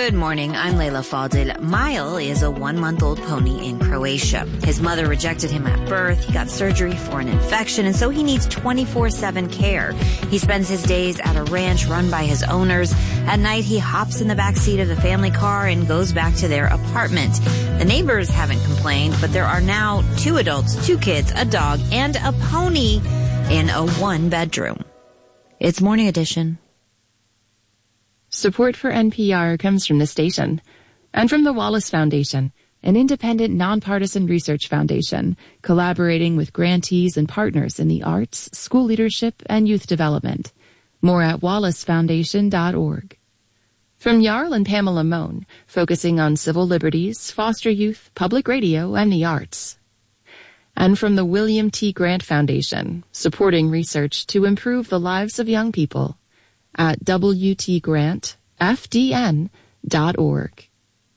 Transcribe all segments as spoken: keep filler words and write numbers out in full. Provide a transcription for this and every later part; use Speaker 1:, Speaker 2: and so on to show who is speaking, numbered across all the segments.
Speaker 1: Good morning, I'm Layla Fadil. Mile is a one-month-old pony in Croatia. His mother rejected him at birth. He got surgery for an infection, and so he needs twenty-four seven care. He spends his days at a ranch run by his owners. At night, he hops in the back seat of the family car and goes back to their apartment. The neighbors haven't complained, but there are now two adults, two kids, a dog, and a pony in a one-bedroom. It's Morning Edition.
Speaker 2: Support for N P R comes from the station and from the Wallace Foundation, an independent, nonpartisan research foundation collaborating with grantees and partners in the arts, school leadership, and youth development. More at wallace foundation dot org. From Jarl and Pamela Mohn, focusing on civil liberties, foster youth, public radio, and the arts. And from the William T. Grant Foundation, supporting research to improve the lives of young people. At w t grant f d n dot org.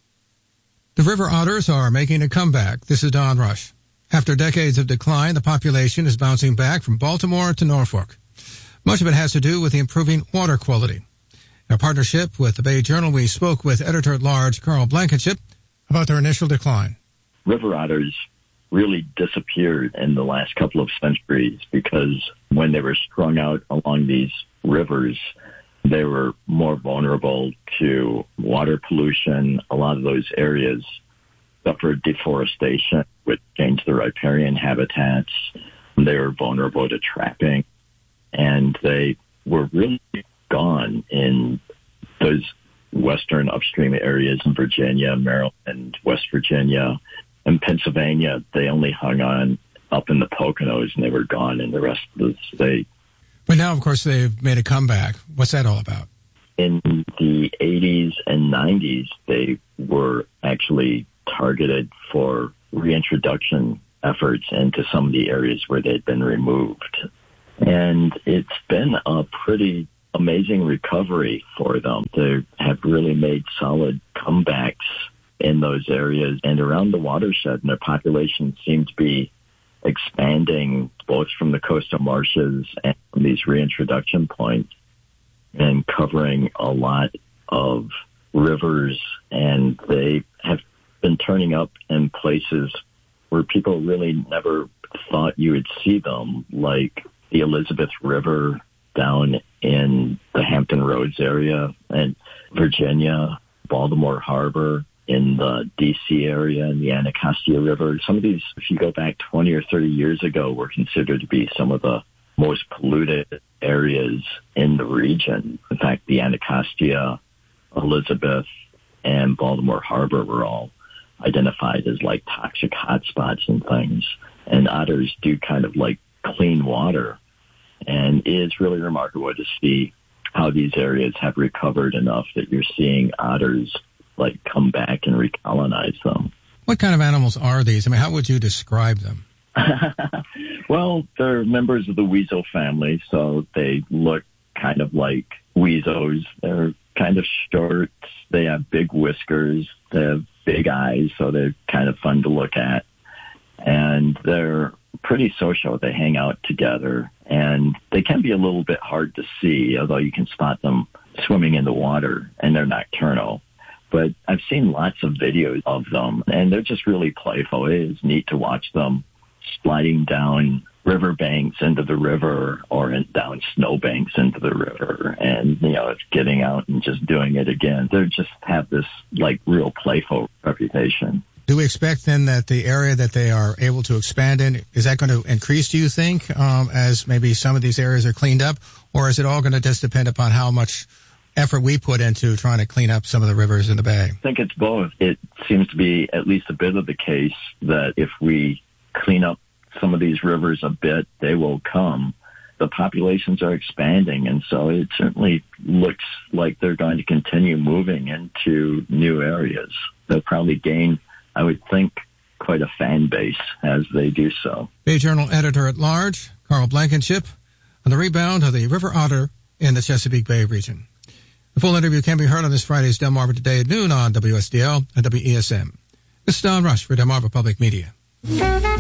Speaker 3: The river otters are making a comeback. This is Don Rush. After decades of decline, the population is bouncing back from Baltimore to Norfolk. Much of it has to do with the improving water quality. In a partnership with the Bay Journal, we spoke with editor-at-large Carl Blankenship about their initial decline.
Speaker 4: River otters really disappeared in the last couple of centuries because when they were strung out along these rivers, they were more vulnerable to water pollution. A lot of those areas suffered deforestation, which changed their riparian habitats. They were vulnerable to trapping, and they were really gone in those western upstream areas in Virginia, Maryland, West Virginia, and Pennsylvania. They only hung on up in the Poconos, and they were gone in the rest of the state.
Speaker 3: But now, of course, they've made a comeback. What's that all about?
Speaker 4: In the eighties and nineties, they were actually targeted for reintroduction efforts into some of the areas where they'd been removed. And it's been a pretty amazing recovery for them. They have really made solid comebacks in those areas and around the watershed, and their population seems to be expanding both from the coastal marshes and from these reintroduction points and covering a lot of rivers. And they have been turning up in places where people really never thought you would see them, like the Elizabeth River down in the Hampton Roads area and Virginia, Baltimore Harbor, in the D C area and the Anacostia River. Some of these, if you go back twenty or thirty years ago, were considered to be some of the most polluted areas in the region. In fact, the Anacostia, Elizabeth, and Baltimore Harbor were all identified as like toxic hotspots and things. And otters do kind of like clean water. And it is really remarkable to see how these areas have recovered enough that you're seeing otters like come back and recolonize them.
Speaker 3: What kind of animals are these? I mean, how would you describe them?
Speaker 4: Well, they're members of the weasel family, so they look kind of like weasels. They're kind of short. They have big whiskers. They have big eyes, so they're kind of fun to look at. And they're pretty social. They hang out together, and they can be a little bit hard to see, although you can spot them swimming in the water, and they're nocturnal. But I've seen lots of videos of them, and they're just really playful. It is neat to watch them sliding down riverbanks into the river or in, down snowbanks into the river, and, you know, getting out and just doing it again. They just have this, like, real playful reputation.
Speaker 3: Do we expect, then, that the area that they are able to expand in, is that going to increase, do you think, um, as maybe some of these areas are cleaned up? Or is it all going to just depend upon how much effort we put into trying to clean up some of the rivers in the Bay?
Speaker 4: I think it's both. It seems to be at least a bit of the case that if we clean up some of these rivers a bit, they will come. The populations are expanding, and so it certainly looks like they're going to continue moving into new areas. They'll probably gain, I would think, quite a fan base as they do so.
Speaker 3: Bay Journal editor-at-large, Carl Blankenship, on the rebound of the river otter in the Chesapeake Bay region. The full interview can be heard on this Friday's Delmarva Today at noon on W S D L and W E S M. This is Don Rush for Delmarva Public Media.